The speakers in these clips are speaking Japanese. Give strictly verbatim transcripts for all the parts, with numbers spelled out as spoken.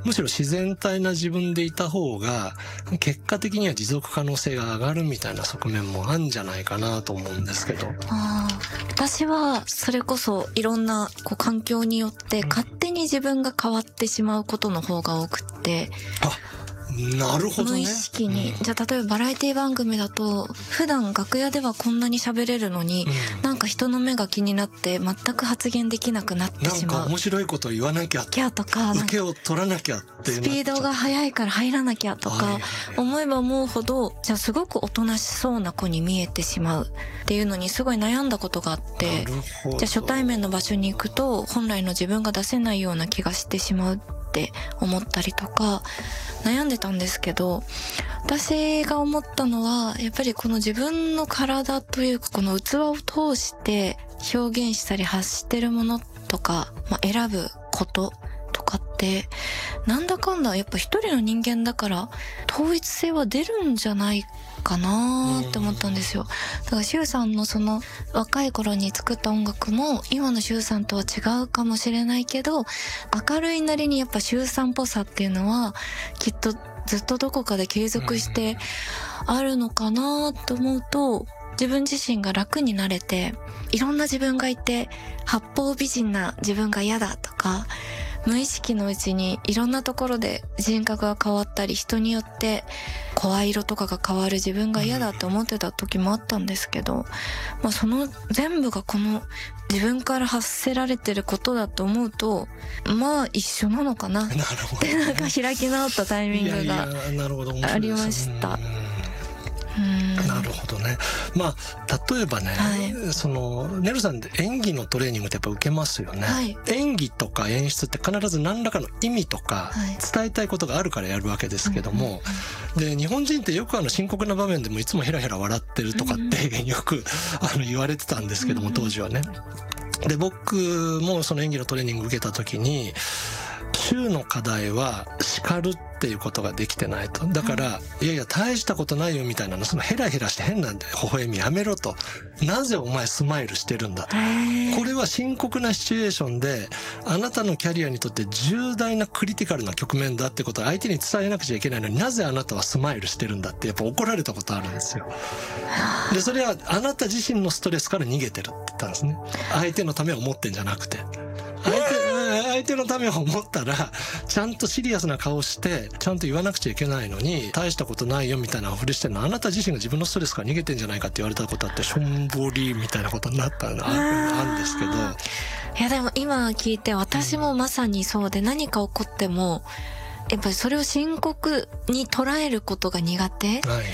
むしろ自然体な自分でいた方が結果的には持続可能性が上がるみたいな側面もあるんじゃないかなと思うんですけど。 あ私はそれこそいろんなこう環境によって勝手に自分が変わってしまうことの方が多くって、 あ、なるほどね。 無意識に、 うん、 じゃあ例えばバラエティ番組だと普段楽屋ではこんなに喋れるのに、うん、なんか人の目が気になって全く発言できなくなってしまう。 なんか面白いこと言わなきゃキャとか、 受けを取らなきゃってスピードが速いから入らなきゃとか思えば思うほど、じゃあすごくおとなしそうな子に見えてしまうっていうのにすごい悩んだことがあって、じゃあ初対面の場所に行くと本来の自分が出せないような気がしてしまうって思ったりとか悩んでたんですけど、私が思ったのはやっぱりこの自分の体というかこの器を通して表現したり発してるものとか、まあ、選ぶこととかってなんだかんだやっぱ一人の人間だから統一性は出るんじゃないかなって思ったんですよ。だからシュウさんのその若い頃に作った音楽も今のシュウさんとは違うかもしれないけど、明るいなりにやっぱシュウさんっぽさっていうのはきっとずっとどこかで継続してあるのかなと思うと、自分自身が楽になれて、いろんな自分がいて八方美人な自分が嫌だとか、無意識のうちにいろんなところで人格が変わったり、人によって声色とかが変わる自分が嫌だって思ってた時もあったんですけど、まあその全部がこの自分から発せられてることだと思うと、まあ一緒なのかなってなんか開き直ったタイミングがありました。 なるほどね。まあ例えばね、はい、そのネルさんで演技のトレーニングってやっぱ受けますよね、はい、演技とか演出って必ず何らかの意味とか伝えたいことがあるからやるわけですけども、はい、で日本人ってよくあの深刻な場面でもいつもヘラヘラ笑ってるとかってよくあの言われてたんですけども、当時はね。で僕もその演技のトレーニング受けた時に、週の課題は叱るっていうことができてないと。だから、いやいや大したことないよみたいなの、そのヘラヘラして変なんで微笑みやめろと。なぜお前スマイルしてるんだと。これは深刻なシチュエーションで、あなたのキャリアにとって重大なクリティカルな局面だってことを相手に伝えなくちゃいけないのに、なぜあなたはスマイルしてるんだってやっぱ怒られたことあるんですよ。で、それはあなた自身のストレスから逃げてるって言ったんですね。相手のためを思ってんじゃなくて。相手相手のためを思ったらちゃんとシリアスな顔してちゃんと言わなくちゃいけないのに、大したことないよみたいなふりしてるの、あなた自身が自分のストレスから逃げてんじゃないかって言われたことあって、しょんぼりみたいなことになったのあるんですけど、 いやでも今聞いて私もまさにそうで、何か起こってもやっぱりそれを深刻に捉えることが苦手、はいはい、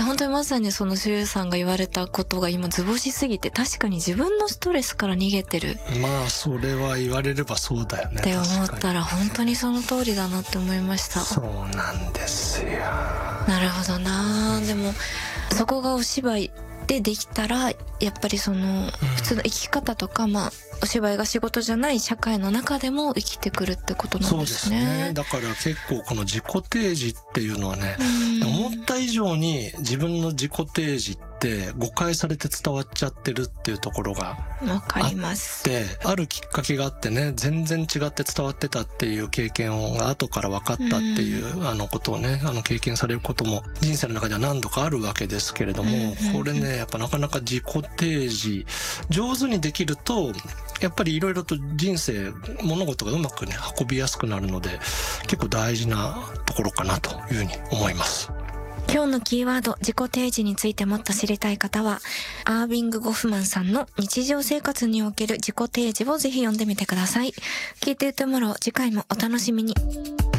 本当にまさにそのシュウさんが言われたことが今図星すぎて、確かに自分のストレスから逃げてる、 まあそれは言われればそうだよねって思ったら本当にその通りだなって思いました。 そうなんですよ。 なるほどな。でもそこがお芝居でできたらやっぱりその普通の生き方とか、まあお芝居が仕事じゃない社会の中でも生きてくるってことなんですね。 そうですね。だから結構この自己提示っていうのはね、思った以上に自分の自己提示って誤解されて伝わっちゃってるっていうところがわかります。 で、あるきっかけがあってね、全然違って伝わってたっていう経験が後から分かったっていうあのことをね、あの経験されることも人生の中では何度かあるわけですけれども、これねやっぱなかなか自己提示上手にできるとやっぱりいろいろと人生物事がうまくね運びやすくなるので、結構大事なところかなというふうに思います。 今日のキーワード、自己提示についてもっと知りたい方は、アービング・ゴフマンさんの日常生活における自己提示をぜひ読んでみてください。聞いていてもらおう。次回もお楽しみに。